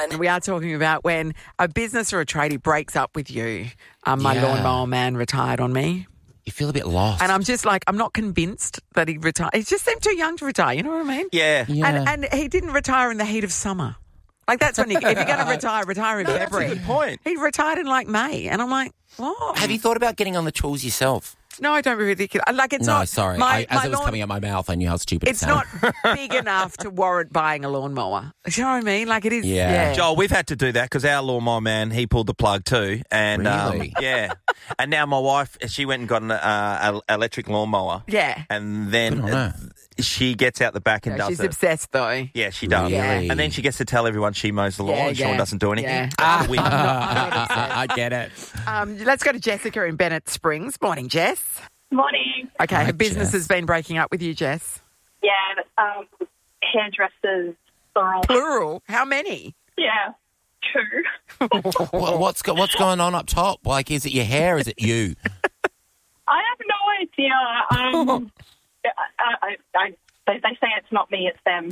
line. We are talking about when a business or a tradie breaks up with you. My lawnmower man retired on me. You feel a bit lost. And I'm just like, I'm not convinced that he retired. He just seemed too young to retire, you know what I mean? Yeah. And he didn't retire in the heat of summer. Like, that's when if you're going to retire in February. That's a good point. He retired in, like, May. And I'm like, what? Have you thought about getting on the tools yourself? No, I don't really think it. Like, it's No, not. sorry. As it was coming out my mouth, I knew how stupid it It's sounded. not big enough to warrant buying a lawnmower. Do you know what I mean? Like, it is. Yeah. Joel, we've had to do that because our lawnmower man, he pulled the plug too. And Really? yeah. And now my wife, she went and got an electric lawnmower. Yeah. And Good on then her. she gets out the back and No, does she's it. obsessed, though. Yeah, she does. Really? And then she gets to tell everyone she mows the lawn and Sean doesn't do anything. Yeah. Win. I get it. Let's go to Jessica in Bennett Springs. Morning, Jess. Morning. Okay, Hi, her business Jess. has been breaking up with you, Jess. Yeah, hairdressers, plural. Plural. How many? Yeah, 2. What's going on up top? Like, is it your hair? Is it you? I have no idea. They say it's not me, it's them.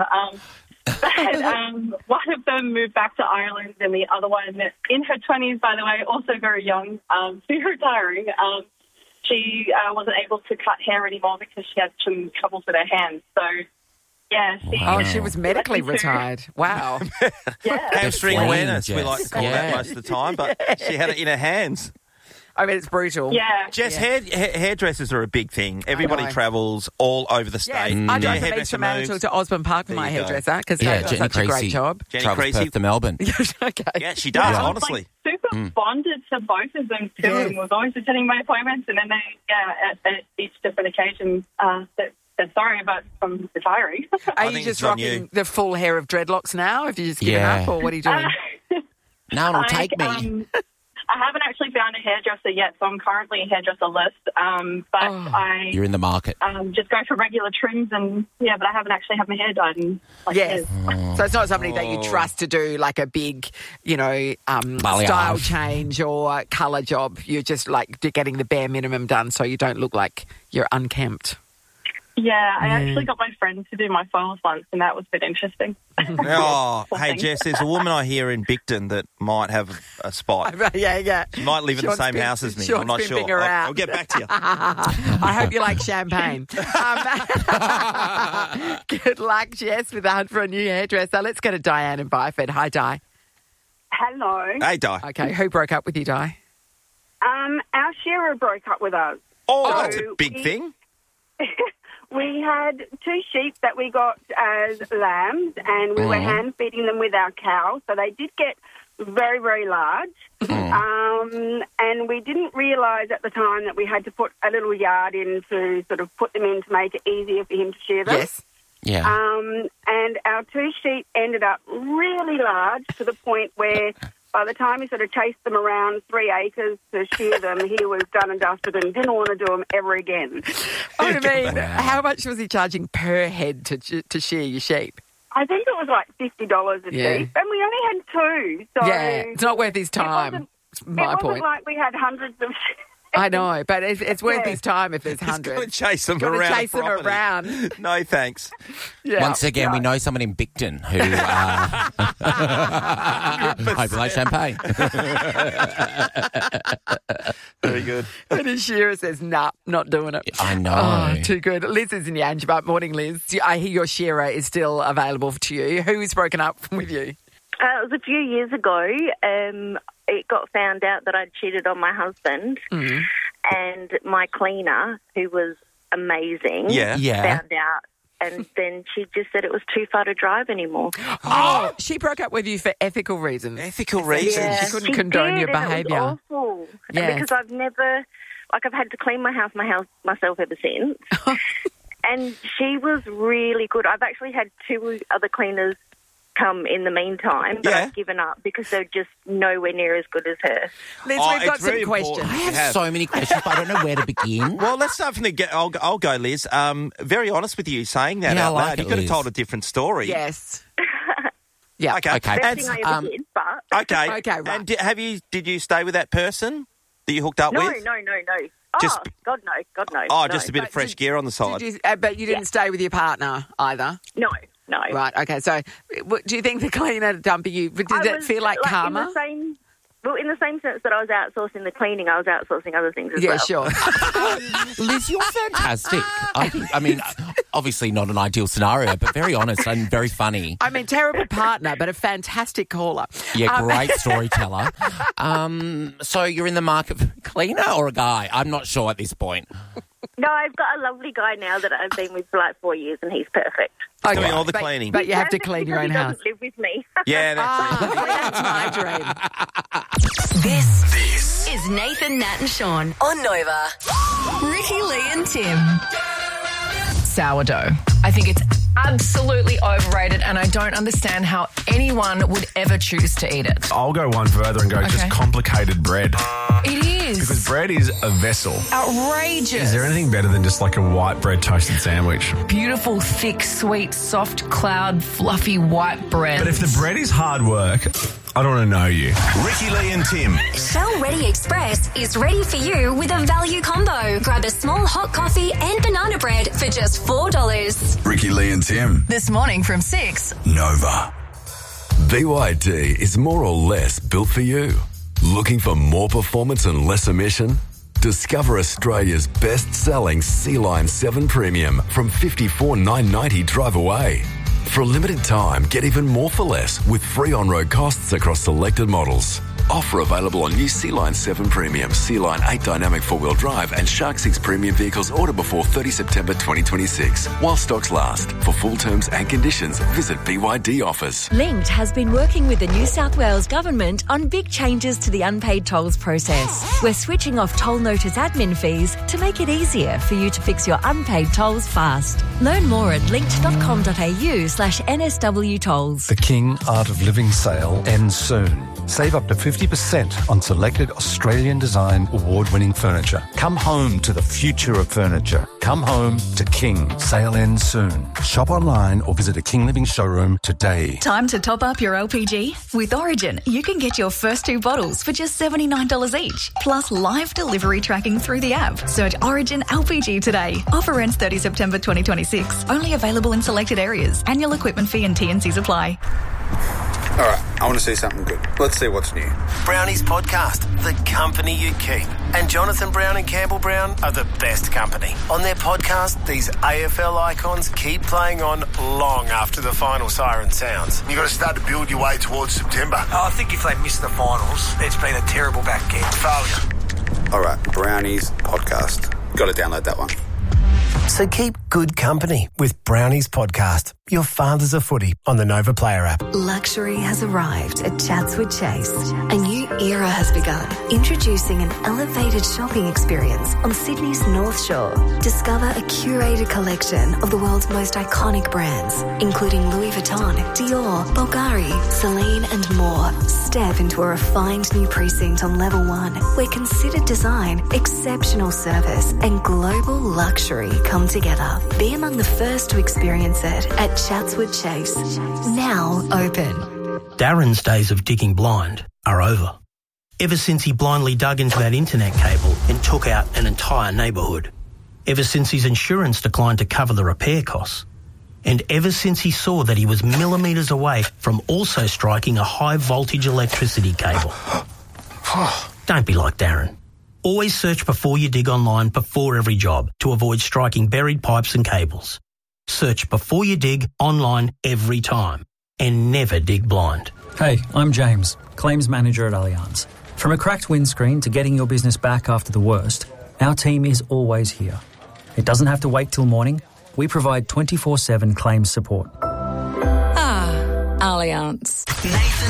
But one of them moved back to Ireland, and the other one, in her 20s, by the way, also very young, she's retiring. She wasn't able to cut hair anymore because she had some troubles with her hands. So, yeah. She was medically retired. Wow. Yeah. Hamstring Flame, awareness, we Jess. like to call that most of the time, but she had it in her hands. I mean, it's brutal. Yeah. Jess, hairdressers are a big thing. Everybody know. travels all over the Yes, state. I Do your drive from hairdresser Eastern Mantle moves? to Osborne Park for There my you go. hairdresser because Yeah, they do Jenny such a great Creasy. job. Jenny Travels Creasy. Perth to Melbourne. Okay. Yeah, she does, I was honestly. like super bonded to both of them too, Yes. and was always attending my appointments. And then they, at each different occasion, said sorry about from retiring. Are you think just it's on rocking you. the full hair of dreadlocks now? Have you just given Yeah. up, or what are you doing? No one will take me. I haven't actually found a hairdresser yet, so I'm currently hairdresser-less. But I You're in the market. just go for regular trims, and but I haven't actually had my hair dyed in Yes. years. So it's not somebody that you trust to do like a big, style change or colour job. You're just like getting the bare minimum done so you don't look like you're unkempt. Yeah, I actually got my friend to do my foils once, and that was a bit interesting. Oh, Poor hey, thing. Jess, there's a woman I hear in Bicton that might have a spot. Yeah. She might live in the same house as me. I'm not sure. I'll get back to you. I hope you like champagne. Good luck, Jess, with the hunt for a new hairdresser. Let's go to Diane in Byford. Hi, Di. Hello. Hey, Di. Okay, who broke up with you, Di? Our shearer broke up with us. Oh, So that's a big thing. We had 2 sheep that we got as lambs, and we were hand feeding them with our cow. So they did get very, very large. And we didn't realise at the time that we had to put a little yard in to sort of put them in to make it easier for him to shear them. Yes. Yeah. And our 2 sheep ended up really large to the point where by the time he sort of chased them around 3 acres to shear them, he was done and dusted and didn't want to do them ever again. I mean, how much was he charging per head to shear your sheep? I think it was like $50 a Yeah. sheep, and we only had 2. So Yeah, it's not worth his time. It's my it wasn't point. like we had hundreds of sheep. I know, but it's worth Yeah. his time if there's Got to hundreds. chase them Gotta around. chase them property. around. No, thanks. Yeah. Once again, we know someone in Bicton who... Hope you like champagne. Very good. And his shearer says, nah, not doing it. I know. Oh, too good. Liz is in the Angebup. Morning, Liz. I hear your shearer is still available to you. Who's broken up with you? It was a few years ago. It got found out that I'd cheated on my husband, and my cleaner, who was amazing, Yeah. found out. And then she just said it was too far to drive anymore. Oh, she broke up with you for ethical reasons. Ethical reasons. She couldn't condone your did, and behaviour. It was awful. Yes. Because I've never, I've had to clean my house myself ever since. And she was really good. I've actually had 2 other cleaners come in the meantime, but I've given up because they're just nowhere near as good as her. Liz, Oh, we've got it's some very questions. important. I have so many questions, but I don't know where to begin. Well, let's start from the I'll go, Liz. Very honest with you saying that Yeah, I out like loud. it, You could have Liz. told a different story. Yes. Yeah. Okay. Okay. Best thing I ever did, but... Okay. Okay, right. And did you stay with that person that you hooked up No. with? Oh, Just- God, no. Oh, no. just a bit of fresh gear on the side. But you didn't stay with your partner either? No. no. Right, okay. So do you think the cleaner dumping you, did it feel like karma? In the same sense that I was outsourcing the cleaning, I was outsourcing other things as well. Yeah, sure. Liz, you're fantastic. I mean, obviously not an ideal scenario, but very honest and very funny. I mean, terrible partner, but a fantastic caller. Yeah, great storyteller. So you're in the market for a cleaner or a guy? I'm not sure at this point. No, I've got a lovely guy now that I've been with for like 4 years, and he's perfect. Okay. Doing all the cleaning. But you have to clean your own house. He doesn't live with me. Yeah, That's my dream. This is Nathan, Nat and Sean on Nova. Ricky, Lee and Tim. Sourdough. I think it's absolutely overrated, and I don't understand how anyone would ever choose to eat it. I'll go one further and go just complicated bread. It is. Because bread is a vessel. Outrageous. Is there anything better than just like a white bread toasted sandwich? Beautiful, thick, sweet, soft, cloud, fluffy white bread. But if the bread is hard work, I don't want to know you. Ricky, Lee and Tim. Shell Ready Express is ready for you with a value combo. Grab a small hot coffee and banana bread for just $4. Ricky, Lee and Tim. This morning from 6. Nova. BYD is more or less built for you. Looking for more performance and less emission? Discover Australia's best-selling Sea-Line 7 Premium from $54,990 drive away. For a limited time, get even more for less with free on-road costs across selected models. Offer available on new Sea-Line 7 Premium, Sea-Line 8 Dynamic 4-wheel drive and Shark 6 Premium vehicles order before 30 September 2026. While stocks last. For full terms and conditions, visit BYD offers. Linked has been working with the New South Wales Government on big changes to the unpaid tolls process. We're switching off toll notice admin fees to make it easier for you to fix your unpaid tolls fast. Learn more at linked.com.au/NSW tolls. The King Art of Living sale ends soon. Save up to 50% on selected Australian design award-winning furniture. Come home to the future of furniture. Come home to King. Sale ends soon. Shop online or visit a King Living showroom today. Time to top up your LPG? With Origin, you can get your first 2 bottles for just $79 each, plus live delivery tracking through the app. Search Origin LPG today. Offer ends 30 September 2026. Only available in selected areas. Annual equipment fee and T&Cs apply. All right, I want to see something good. Let's see what's new. Brownies Podcast, the company you keep. And Jonathan Brown and Campbell Brown are the best company. On their podcast, these AFL icons keep playing on long after the final siren sounds. You've got to start to build your way towards September. I think if they miss the finals, it's been a terrible back end. Failure. All right, Brownies Podcast. Got to download that one. So keep good company with Brownies Podcast, your father's a footy on the Nova Player app. Luxury has arrived at Chatswood Chase. A new era has begun, introducing an elevated shopping experience on Sydney's North Shore. Discover a curated collection of the world's most iconic brands, including Louis Vuitton, Dior, Bulgari, Celine and more. Step into a refined new precinct on level 1, where considered design, exceptional service and global luxury come together. Be among the first to experience it at Chatswood Chase. Now open. Darren's days of digging blind are over. Ever since he blindly dug into that internet cable and took out an entire neighbourhood. Ever since his insurance declined to cover the repair costs. And ever since he saw that he was millimetres away from also striking a high voltage electricity cable. Don't be like Darren. Always search before you dig online before every job to avoid striking buried pipes and cables. Search before you dig online every time and never dig blind. Hey, I'm James, Claims Manager at Allianz. From a cracked windscreen to getting your business back after the worst, our team is always here. It doesn't have to wait till morning. We provide 24/7 claims support. Allianz. Nathan,